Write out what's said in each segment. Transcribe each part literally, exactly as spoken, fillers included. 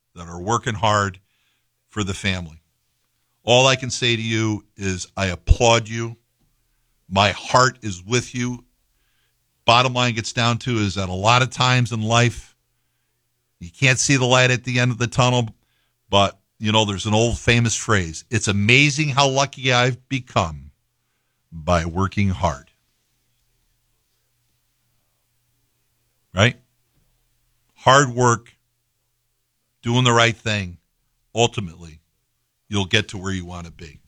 that are working hard for the family. All I can say to you is I applaud you. My heart is with you. Bottom line gets down to is that a lot of times in life, you can't see the light at the end of the tunnel, but, you know, there's an old famous phrase. It's amazing how lucky I've become by working hard. Right? Hard work, doing the right thing, ultimately, you'll get to where you want to be.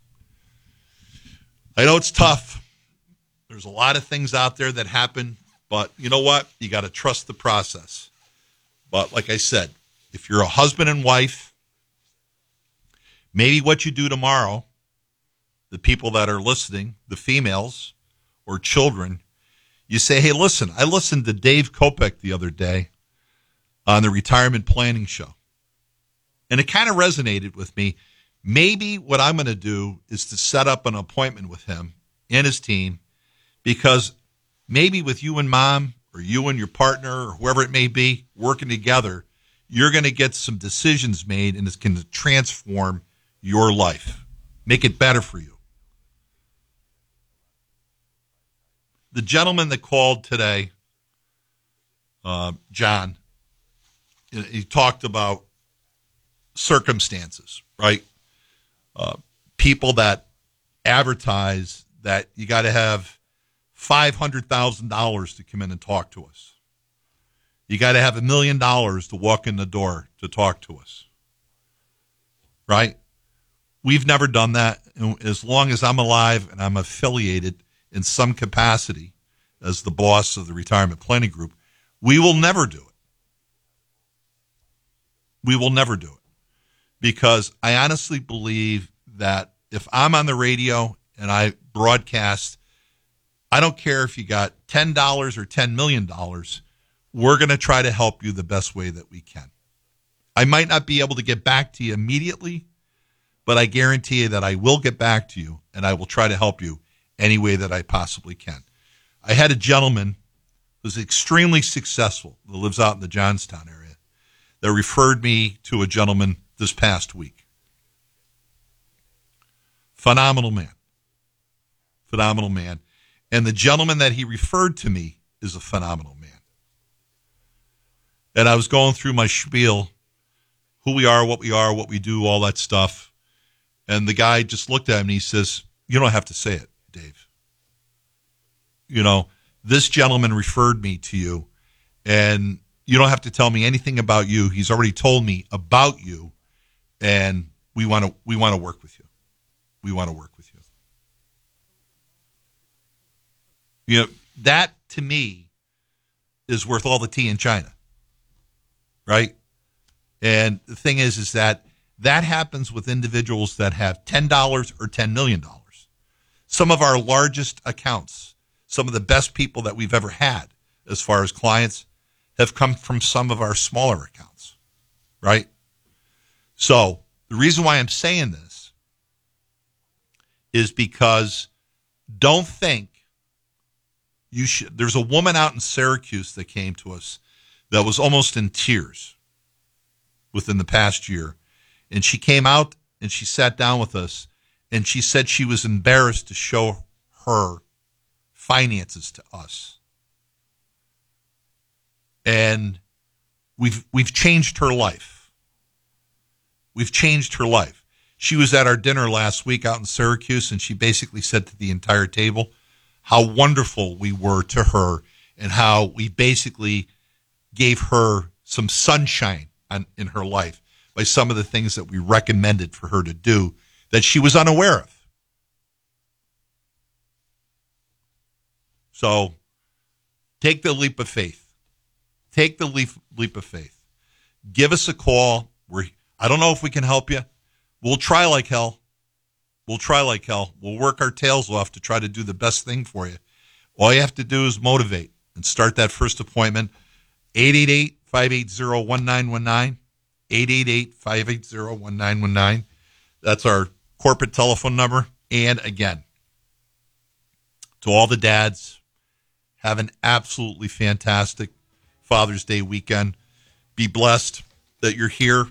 I know it's tough. There's a lot of things out there that happen, but you know what? You got to trust the process. But like I said, if you're a husband and wife, maybe what you do tomorrow, the people that are listening, the females or children, you say, hey, listen, I listened to Dave Kopech the other day on the retirement planning show, and it kind of resonated with me. Maybe what I'm going to do is to set up an appointment with him and his team, because maybe with you and mom or you and your partner or whoever it may be working together, you're going to get some decisions made, and it's going to transform your life, make it better for you. The gentleman that called today, uh, John, he talked about circumstances, right? Uh, people that advertise that you got to have five hundred thousand dollars to come in and talk to us. You got to have a million dollars to walk in the door to talk to us, right? We've never done that. And as long as I'm alive and I'm affiliated in some capacity as the boss of the Retirement Planning Group, we will never do it. We will never do it. Because I honestly believe that if I'm on the radio and I broadcast, I don't care if you got ten dollars or ten million dollars, we're going to try to help you the best way that we can. I might not be able to get back to you immediately, but I guarantee you that I will get back to you, and I will try to help you any way that I possibly can. I had a gentleman who's extremely successful that lives out in the Johnstown area that referred me to a gentleman this past week. Phenomenal man. Phenomenal man. And the gentleman that he referred to me is a phenomenal man. And I was going through my spiel, who we are, what we are, what we do, all that stuff. And the guy just looked at me and he says, you don't have to say it, Dave. You know, this gentleman referred me to you, and you don't have to tell me anything about you. He's already told me about you, and we want to we want to work with you. We want to work with you. You know, that to me is worth all the tea in China, right? And the thing is, is that that happens with individuals that have ten dollars or ten million dollars. Some of our largest accounts, some of the best people that we've ever had as far as clients, have come from some of our smaller accounts, right? So the reason why I'm saying this is because don't think you should. There's a woman out in Syracuse that came to us that was almost in tears within the past year. And she came out and she sat down with us, and she said she was embarrassed to show her finances to us. And we've we've changed her life. We've changed her life. She was at our dinner last week out in Syracuse, and she basically said to the entire table how wonderful we were to her and how we basically gave her some sunshine on, in her life by some of the things that we recommended for her to do that she was unaware of. So take the leap of faith. Take the leap, leap of faith. Give us a call. We're, I don't know if we can help you. We'll try like hell. We'll try like hell. We'll work our tails off to try to do the best thing for you. All you have to do is motivate and start that first appointment. eight eight eight, five eight zero, one nine one nine. eight eight eight, five eight zero, one nine one nine. That's our corporate telephone number. And again, to all the dads, have an absolutely fantastic Father's Day weekend. Be blessed that you're here